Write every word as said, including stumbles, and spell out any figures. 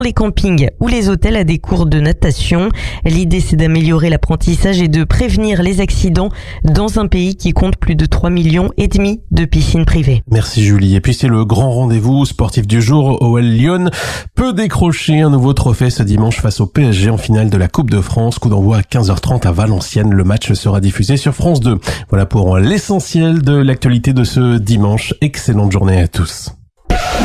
les campings ou les hôtels à des cours de natation. L'idée, c'est d'améliorer l'apprentissage et de prévenir les accidents dans un pays qui compte plus de trois millions et demi de piscines privées. Merci Julie. Et puis c'est le grand rendez-vous sportif du jour. O L Lyon peut décrocher un nouveau trophée ce dimanche face au P S G en finale de la Coupe de France. Coup d'envoi à quinze heures trente à Valenciennes. Le match sera diffusé sur France deux. Voilà pour l'essentiel de l'actualité de ce dimanche. Excellente journée à tous.